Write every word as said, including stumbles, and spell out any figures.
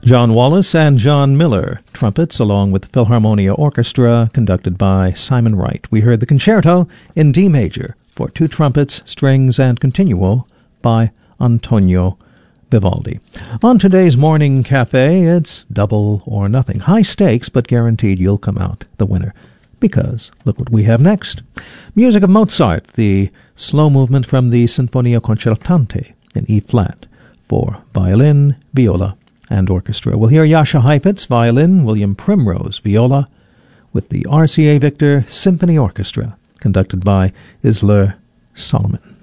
John Wallace and John Miller, trumpets, along with the Philharmonia Orchestra, conducted by Simon Wright. We heard the concerto in D major for two trumpets, strings, and continuo by Antonio Vivaldi. On today's Morning Cafe, it's double or nothing. High stakes, but guaranteed you'll come out the winner. Because look what we have next. Music of Mozart, the slow movement from the Sinfonia Concertante in E-flat for violin, viola, and orchestra. We'll hear Jascha Heifetz, violin, William Primrose, viola, with the R C A Victor Symphony Orchestra, conducted by Isler Solomon.